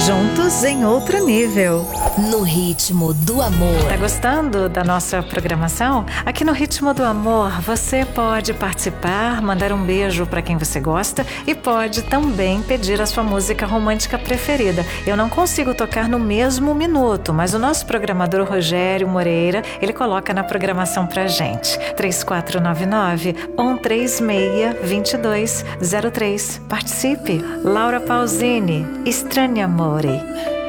Juntos em outro nível. No ritmo do amor. Tá gostando da nossa programação? Aqui no Ritmo do Amor, você pode participar, mandar um beijo para quem você gosta e pode também pedir a sua música romântica preferida. Eu não consigo tocar no mesmo minuto, mas o nosso programador Rogério Moreira, ele coloca na programação pra gente. 3499-136-2203. Participe. Laura Pausini, Estranho Amore.